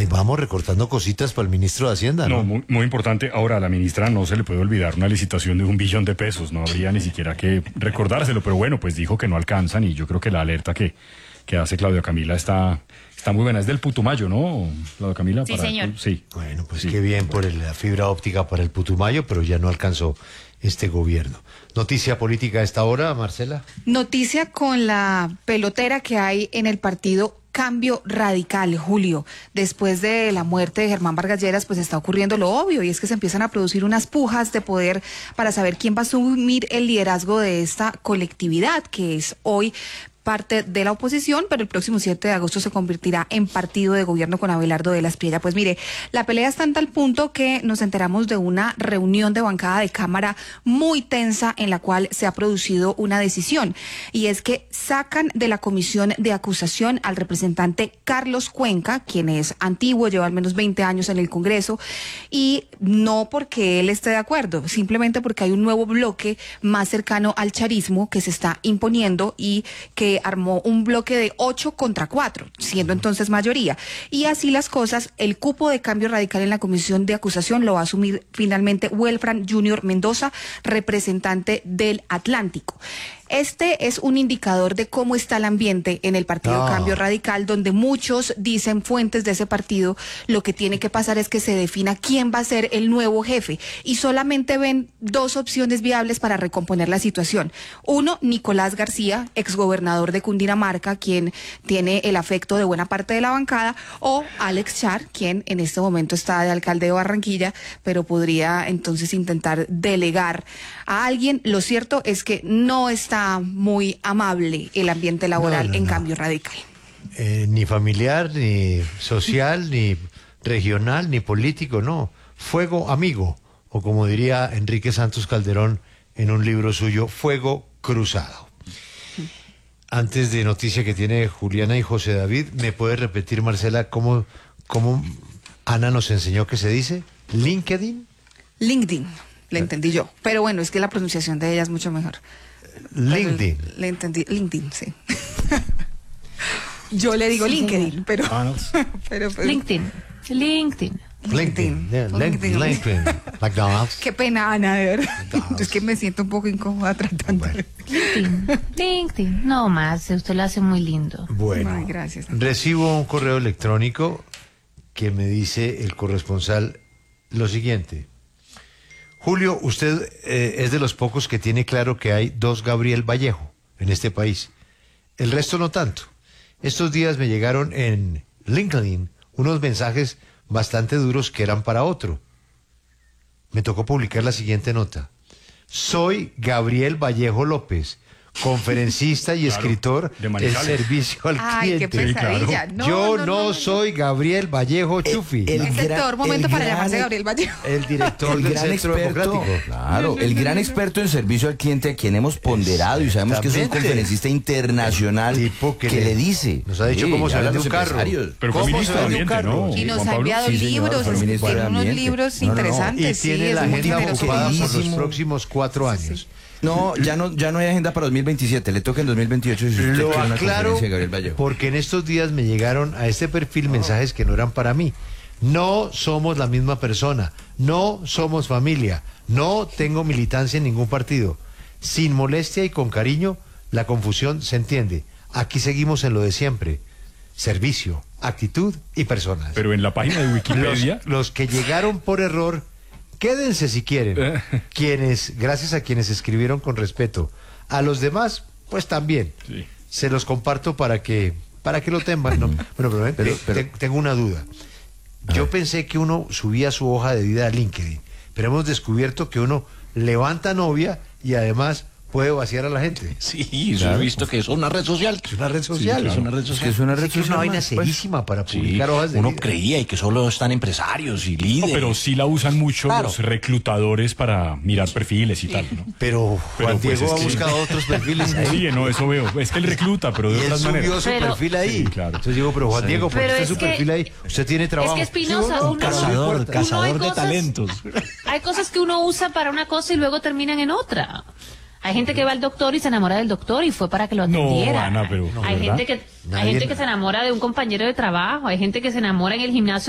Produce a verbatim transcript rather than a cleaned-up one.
Ahí vamos recortando cositas para el ministro de Hacienda, ¿no? No, muy, muy importante. Ahora, a la ministra no se le puede olvidar una licitación de un billón de pesos. No habría ni siquiera que recordárselo, pero bueno, pues dijo que no alcanzan y yo creo que la alerta que, que hace Claudia Camila está, está muy buena. Es del Putumayo, ¿no, Claudia Camila? Sí, para, señor. Sí. Bueno, pues Sí. qué bien por el- la fibra óptica para el Putumayo, pero ya no alcanzó este gobierno. Noticia política a esta hora, Marcela. Noticia con la pelotera que hay en el partido Cambio Radical, Julio. Después de la muerte de Germán Vargas Lleras, pues está ocurriendo lo obvio, y es que se empiezan a producir unas pujas de poder para saber quién va a asumir el liderazgo de esta colectividad, que es hoy parte de la oposición, pero el próximo siete de agosto se convertirá en partido de gobierno con Abelardo de la Espriella. Pues mire, la pelea está en tal punto que nos enteramos de una reunión de bancada de Cámara muy tensa en la cual se ha producido una decisión, y es que sacan de la comisión de acusación al representante Carlos Cuenca, quien es antiguo, lleva al menos veinte años en el Congreso, y no porque él esté de acuerdo, simplemente porque hay un nuevo bloque más cercano al charismo que se está imponiendo y que armó un bloque de ocho contra cuatro, siendo entonces mayoría. Y así las cosas, el cupo de Cambio Radical en la comisión de acusación lo va a asumir finalmente Welfran Junior Mendoza, representante del Atlántico. Este es un indicador de cómo está el ambiente en el partido No. Cambio Radical, donde muchos dicen, fuentes de ese partido, lo que tiene que pasar es que se defina quién va a ser el nuevo jefe, y solamente ven dos opciones viables para recomponer la situación. Uno, Nicolás García, exgobernador de Cundinamarca, quien tiene el afecto de buena parte de la bancada, o Alex Char, quien en este momento está de alcalde de Barranquilla, pero podría entonces intentar delegar a alguien. Lo cierto es que no está muy amable el ambiente laboral No, no, en no. Cambio Radical. Eh, ni familiar, ni social, ni regional, ni político, no. Fuego amigo, o como diría Enrique Santos Calderón en un libro suyo, fuego cruzado. Antes de noticia que tiene Juliana y José David, ¿me puede repetir, Marcela, cómo, cómo Ana nos enseñó que se dice? ¿LinkedIn? LinkedIn, le entendí yo. Pero bueno, es que la pronunciación de ella es mucho mejor. LinkedIn. Le, le entendí, LinkedIn, sí. Yo le digo Sí, LinkedIn, señor. pero, Ah, no. pero, pero- LinkedIn. LinkedIn. LinkedIn. yeah, LinkedIn. LinkedIn. McDonald's. Qué pena, Ana, de verdad. Es que me siento un poco incómoda tratando. Bueno. LinkedIn. LinkedIn. No más, usted lo hace muy lindo. Bueno, Ay, gracias. recibo un correo electrónico que me dice el corresponsal lo siguiente. Julio, usted eh, es de los pocos que tiene claro que hay dos Gabriel Vallejo en este país. El resto no tanto. Estos días me llegaron en LinkedIn unos mensajes bastante duros que eran para otro. Me tocó publicar la siguiente nota. Soy Gabriel Vallejo López, conferencista y Claro, escritor de del Manizales. servicio al Ay, qué cliente. pesadilla. claro. No, Yo no, no, no, no. soy Gabriel Vallejo Chufi. el- Es el gran- peor momento el para gran- llamarse Gabriel Vallejo. El director El del gran Centro experto, Democrático. claro, el gran experto en servicio al cliente, a quien hemos ponderado y sabemos que es un Exactamente. conferencista internacional Tipo que que, le- le dice. nos ha dicho Sí, cómo se habla vende los un carro. empresarios. Pero fue ¿Cómo ministro se de vende un Ambiente, carro? ¿no? Y nos Juan ha Pablo. enviado Sí, señor, libros, fue es- ministro tiene de unos Ambiente. libros No, no, no. interesantes. Y sí, tiene es la un agenda generoso. ocupada por los queridísimo. próximos cuatro años. No, ya no, ya no hay agenda para dos mil veintisiete, le toca en dos mil veintiocho si usted Lo quiere una aclaro conferencia de Gabriel Vallejo. porque en estos días me llegaron a este perfil mensajes que no eran para mí. No somos la misma persona, no somos familia, no tengo militancia en ningún partido. Sin molestia y con cariño, la confusión se entiende. Aquí seguimos en lo de siempre. Servicio, actitud y personas. Pero en la página de Wikipedia... Los, los que llegaron por error, quédense si quieren. Quienes, gracias a quienes escribieron con respeto. A los demás, pues también. Sí. Se los comparto para que, para que lo tengan. ¿no? Bueno, pero, ven, Pero- te- pero- te- tengo una duda. Yo pensé que uno subía su hoja de vida a LinkedIn, pero hemos descubierto que uno levanta novia y además puede vaciar a la gente. Sí, yo he visto que es una red social. Es una red social. Es una red Es que social. es una red Sí, que es una social vaina más, pues. serísima para Sí, publicar hojas de uno vida. creía y que solo están empresarios y No, líderes. pero sí la usan mucho Claro. los reclutadores para mirar perfiles y tal, ¿no? Pero Juan Pero, pues, Diego es ha que- buscado otros perfiles ahí. Sí, no, eso veo. Es que él recluta, pero de Y él otras maneras. subió su Pero- perfil ahí. Sí, claro. Entonces digo, pero Juan Diego, ¿por qué Pero está es su que- perfil ahí? Usted tiene trabajo. Es que Espinosa, uno, cazador, uno cazador hay de cosas- talentos. Hay cosas que uno usa para una cosa y luego terminan en otra. Hay gente que va al doctor y se enamora del doctor y fue para que lo No, atendiera. Ana, pero- hay ¿verdad? gente que Nadie- hay gente que se enamora de un compañero de trabajo, hay gente que se enamora en el gimnasio